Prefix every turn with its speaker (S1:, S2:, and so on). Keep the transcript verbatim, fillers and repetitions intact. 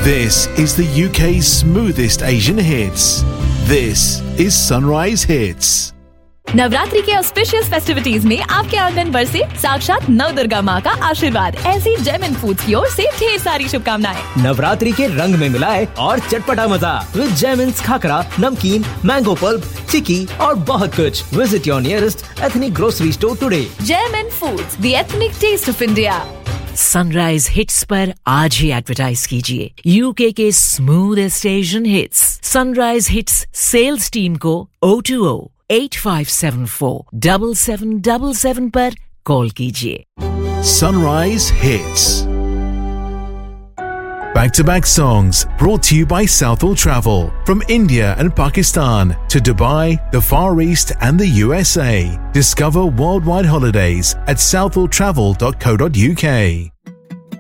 S1: This is the U K's smoothest Asian hits. This is Sunrise Hits.
S2: Navratri के auspicious festivities में आपके आंगन बरसे साक्षात नव दुर्गा माँ का आशीर्वाद। ऐसी जेमिन फूड्स की ओर से ढेर सारी शुभकामनाएं।
S3: नवरात्रि के रंग में मिलाए और चटपटा मजा विद जेमिन्स खाकरा, नमकीन, मैंगो पल्प, चिक्की और बहुत कुछ। Visit your nearest ethnic grocery store today.
S2: जेमिन foods, the ethnic test of India.
S4: Sunrise hits पर आज ही एडवर्टाइज कीजिए यूके के smoothest Asian hits. Sunrise hits sales team को O two O eight five seven four seven seven seven seven पर call कीजिए।
S1: Sunrise Hits. Back-to-back songs brought to you by Southall Travel. From India and Pakistan to Dubai, the Far East and the U S A. Discover worldwide holidays at southall travel dot co dot uk.